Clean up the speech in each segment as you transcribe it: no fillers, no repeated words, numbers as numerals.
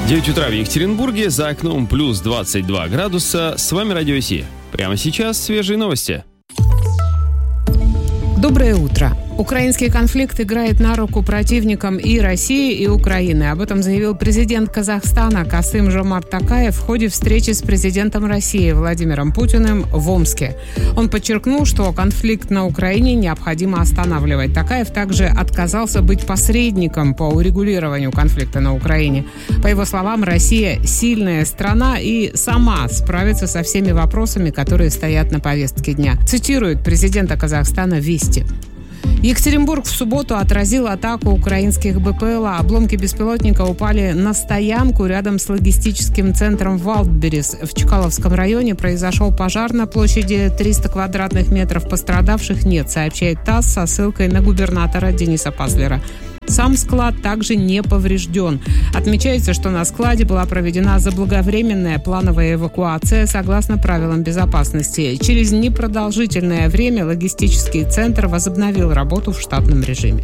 9 утра в Екатеринбурге, за окном плюс 22 градуса. С вами Радио Си. Прямо сейчас свежие новости. Доброе утро. Украинский конфликт играет на руку противникам и России, и Украины. Об этом заявил президент Казахстана Касым-Жомарт Токаев в ходе встречи с президентом России Владимиром Путиным в Омске. Он подчеркнул, что конфликт на Украине необходимо останавливать. Токаев также отказался быть посредником по урегулированию конфликта на Украине. По его словам, Россия сильная страна и сама справится со всеми вопросами, которые стоят на повестке дня. Цитирует президента Казахстана «Вести». Екатеринбург в субботу отразил атаку украинских БПЛА. Обломки беспилотника упали на стоянку рядом с логистическим центром Валдберрис. В Чкаловском районе произошел пожар на площади 300 квадратных метров. Пострадавших нет, сообщает ТАСС со ссылкой на губернатора Дениса Паслера. Сам склад также не поврежден. Отмечается, что на складе была проведена заблаговременная плановая эвакуация согласно правилам безопасности. Через непродолжительное время логистический центр возобновил работу в штатном режиме.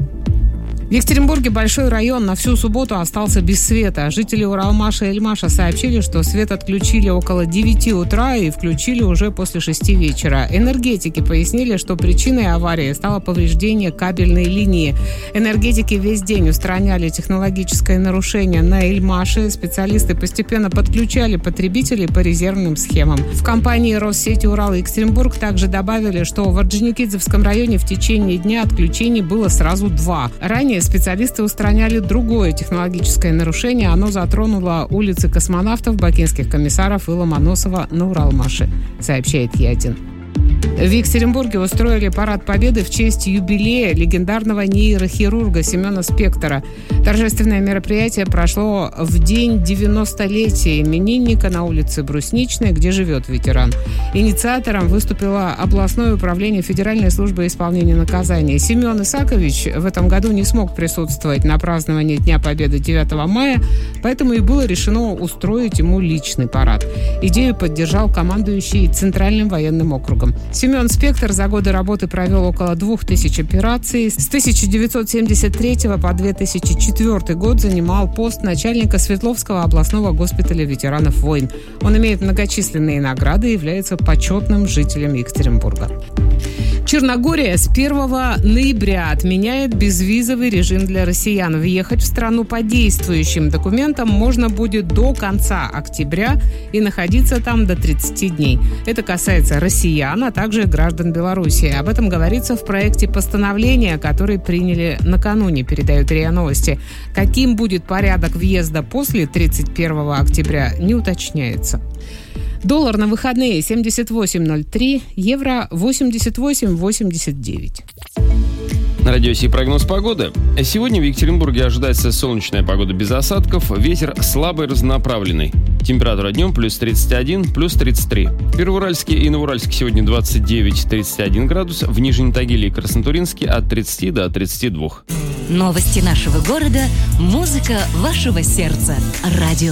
В Екатеринбурге большой район на всю субботу остался без света. Жители Уралмаша и Эльмаша сообщили, что свет отключили около 9 утра и включили уже после 6 вечера. Энергетики пояснили, что причиной аварии стало повреждение кабельной линии. Энергетики весь день устраняли технологическое нарушение на Эльмаше. Специалисты постепенно подключали потребителей по резервным схемам. В компании Россети Урал и Екатеринбург также добавили, что в Орджоникидзевском районе в течение дня отключений было сразу 2. Ранее специалисты устраняли другое технологическое нарушение. Оно затронуло улицы Космонавтов, Бакинских комиссаров и Ломоносова на Уралмаше, сообщает Е1. В Екатеринбурге устроили парад Победы в честь юбилея легендарного нейрохирурга Семена Спектора. Торжественное мероприятие прошло в день 90-летия именинника на улице Брусничной, где живет ветеран. Инициатором выступило областное управление Федеральной службы исполнения наказания. Семен Исакович в этом году не смог присутствовать на праздновании Дня Победы 9 мая, поэтому и было решено устроить ему личный парад. Идею поддержал командующий Центральным военным округом. Семен Спектор за годы работы провел около 2000 операций. С 1973 по 2004 год занимал пост начальника Свердловского областного госпиталя ветеранов войн. Он имеет многочисленные награды и является почетным жителем Екатеринбурга. Черногория с 1 ноября отменяет безвизовый режим для россиян. Въехать в страну по действующим документам можно будет до конца октября и находиться там до 30 дней. Это касается россиян, а также граждан Беларуси. Об этом говорится в проекте постановления, который приняли накануне, передают РИА Новости. Каким будет порядок въезда после 31 октября, не уточняется. Доллар на выходные 78.03, евро 88.89. На Радио Си прогноз погоды. Сегодня в Екатеринбурге ожидается солнечная погода без осадков, ветер слабый разнонаправленный. Температура днем плюс 31, плюс 33. В Первоуральске и Новоуральске сегодня 29-31 градус, в Нижнем Тагиле и Краснотурьинске от 30 до 32. Новости нашего города, музыка вашего сердца. Радио